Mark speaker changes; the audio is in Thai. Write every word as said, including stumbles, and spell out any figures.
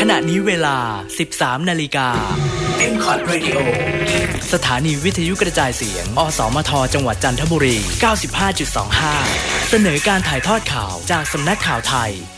Speaker 1: ณะนี้เวลา สิบสามนาฬิกา เอ็ม คอท Radio สถานีวิทยุกระจายเสียง อสมท จังหวัดจันทบุรี เก้าสิบห้าจุดสองห้า เสนอการถ่ายทอดข่าวจากสำนักข่าวไทย